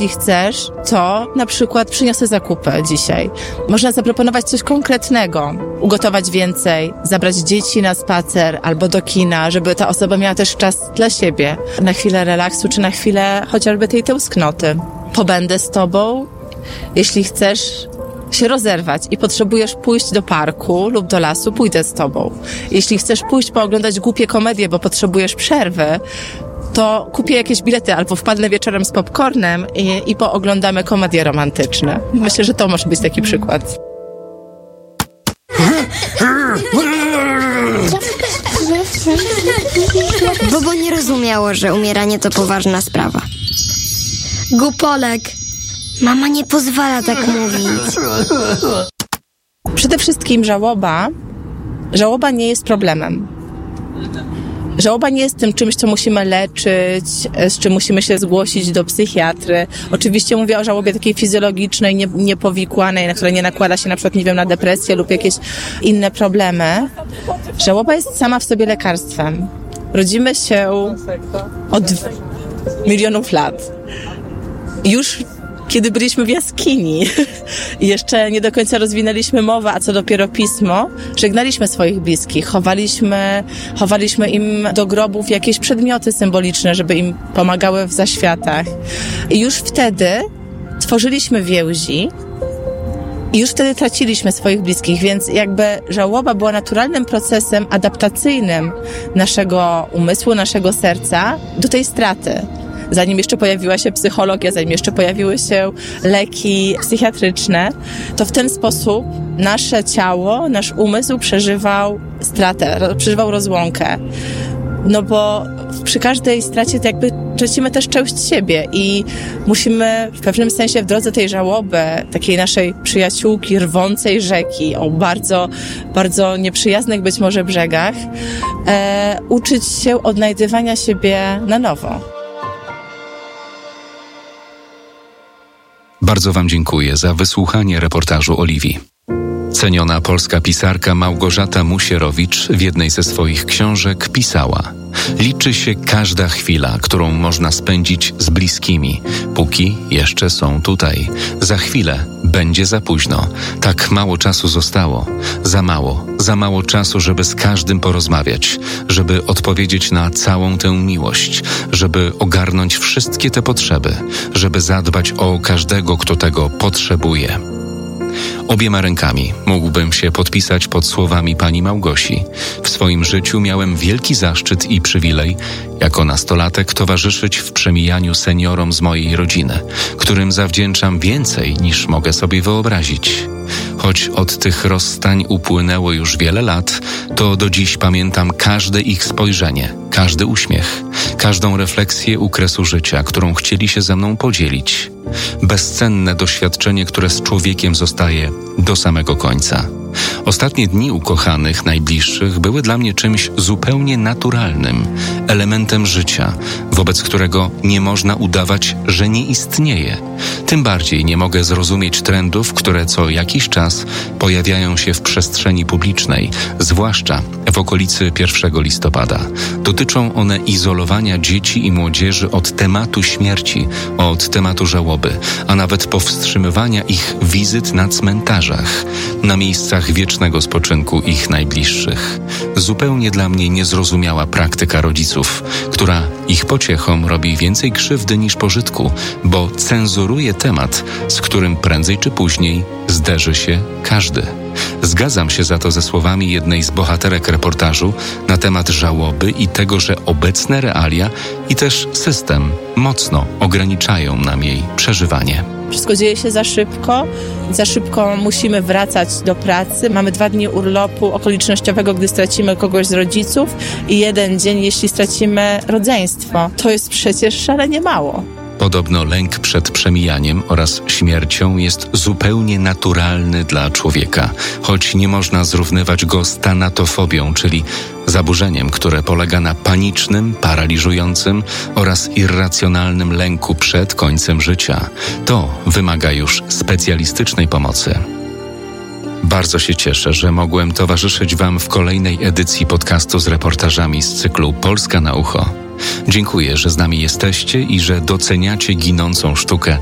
jeśli chcesz, to na przykład przyniosę zakupy dzisiaj. Można zaproponować coś konkretnego, ugotować więcej, zabrać dzieci na spacer albo do kina, żeby ta osoba miała też czas dla siebie, na chwilę relaksu czy na chwilę chociażby tej tęsknoty. Pobędę z tobą, jeśli chcesz się rozerwać i potrzebujesz pójść do parku lub do lasu, pójdę z tobą. Jeśli chcesz pójść pooglądać głupie komedie, bo potrzebujesz przerwy, to kupię jakieś bilety albo wpadnę wieczorem z popcornem i pooglądamy komedie romantyczne. Myślę, że to może być taki przykład. Bobo nie rozumiało, że umieranie to poważna sprawa. Gupolek. Mama nie pozwala tak mówić. Przede wszystkim żałoba nie jest problemem. Żałoba nie jest tym czymś, co musimy leczyć, z czym musimy się zgłosić do psychiatry. Oczywiście mówię o żałobie takiej fizjologicznej, niepowikłanej, na której nie nakłada się na przykład, nie wiem, na depresję lub jakieś inne problemy. Żałoba jest sama w sobie lekarstwem. Rodzimy się od milionów lat. Już kiedy byliśmy w jaskini i jeszcze nie do końca rozwinęliśmy mowę, a co dopiero pismo, żegnaliśmy swoich bliskich, chowaliśmy im do grobów jakieś przedmioty symboliczne, żeby im pomagały w zaświatach. I już wtedy tworzyliśmy więzi i już wtedy traciliśmy swoich bliskich, więc jakby żałoba była naturalnym procesem adaptacyjnym naszego umysłu, naszego serca do tej straty. Zanim jeszcze pojawiła się psychologia, zanim jeszcze pojawiły się leki psychiatryczne, to w ten sposób nasze ciało, nasz umysł przeżywał stratę, przeżywał rozłąkę. No bo przy każdej stracie to jakby tracimy też część siebie i musimy w pewnym sensie w drodze tej żałoby, takiej naszej przyjaciółki rwącej rzeki o bardzo, bardzo nieprzyjaznych być może brzegach, uczyć się odnajdywania siebie na nowo. Bardzo Wam dziękuję za wysłuchanie reportażu Oliwii. Ceniona polska pisarka Małgorzata Musierowicz w jednej ze swoich książek pisała: liczy się każda chwila, którą można spędzić z bliskimi, póki jeszcze są tutaj. Za chwilę będzie za późno. Tak mało czasu zostało. Za mało czasu, żeby z każdym porozmawiać, żeby odpowiedzieć na całą tę miłość, żeby ogarnąć wszystkie te potrzeby, żeby zadbać o każdego, kto tego potrzebuje. Obiema rękami mógłbym się podpisać pod słowami pani Małgosi. W swoim życiu miałem wielki zaszczyt i przywilej jako nastolatek towarzyszyć w przemijaniu seniorom z mojej rodziny, którym zawdzięczam więcej niż mogę sobie wyobrazić. Choć od tych rozstań upłynęło już wiele lat, to do dziś pamiętam każde ich spojrzenie, każdy uśmiech, każdą refleksję u kresu życia, którą chcieli się ze mną podzielić. Bezcenne doświadczenie, które z człowiekiem zostaje do samego końca. Ostatnie dni ukochanych, najbliższych były dla mnie czymś zupełnie naturalnym, elementem życia, wobec którego nie można udawać, że nie istnieje. Tym bardziej nie mogę zrozumieć trendów, które co jakiś czas pojawiają się w przestrzeni publicznej, zwłaszcza w okolicy 1 listopada. Dotyczą one izolowania dzieci i młodzieży od tematu śmierci, od tematu żałoby, a nawet powstrzymywania ich wizyt na cmentarzach, na miejscach wiecznego spoczynku ich najbliższych. Zupełnie dla mnie niezrozumiała praktyka rodziców, która ich pociechom robi więcej krzywdy niż pożytku, bo cenzuruje temat, z którym prędzej czy później zderzy się każdy. Zgadzam się za to ze słowami jednej z bohaterek reportażu na temat żałoby i tego, że obecne realia i też system mocno ograniczają nam jej przeżywanie. Wszystko dzieje się za szybko musimy wracać do pracy. Mamy 2 dni urlopu okolicznościowego, gdy stracimy kogoś z rodziców i 1 dzień, jeśli stracimy rodzeństwo. To jest przecież szalenie mało. Podobno lęk przed przemijaniem oraz śmiercią jest zupełnie naturalny dla człowieka, choć nie można zrównywać go z tanatofobią, czyli zaburzeniem, które polega na panicznym, paraliżującym oraz irracjonalnym lęku przed końcem życia. To wymaga już specjalistycznej pomocy. Bardzo się cieszę, że mogłem towarzyszyć Wam w kolejnej edycji podcastu z reportażami z cyklu Polska na ucho. Dziękuję, że z nami jesteście i że doceniacie ginącą sztukę